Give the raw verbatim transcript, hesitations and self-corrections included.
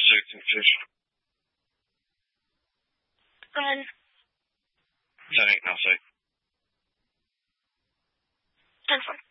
certain fish. Um, That ain't nothing. ten four.